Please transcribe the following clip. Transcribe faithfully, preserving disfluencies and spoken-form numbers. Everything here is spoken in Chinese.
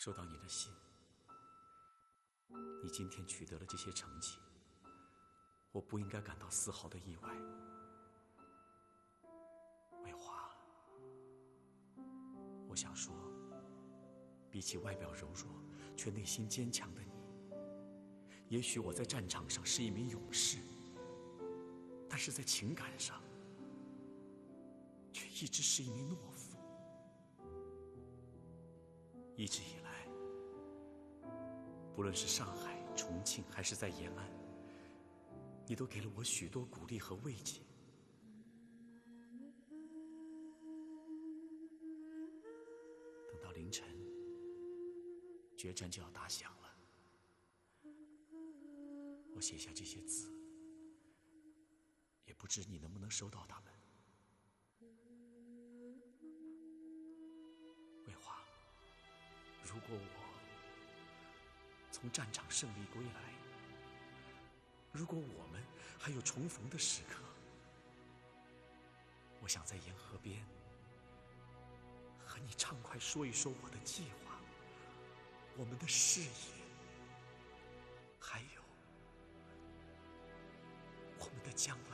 收到你的信，你今天取得了这些成绩，我不应该感到丝毫的意外。魏华，我想说，比起外表柔弱却内心坚强的你，也许我在战场上是一名勇士，但是在情感上却一直是一名懦夫。一直以来，不论是上海、重庆还是在延安，你都给了我许多鼓励和慰藉。等到凌晨，决战就要打响了，我写下这些字，也不知你能不能收到它们。魏华，如果我从战场胜利归来，如果我们还有重逢的时刻，我想在沿河边和你畅快说一说我的计划，我们的事业，还有我们的将来。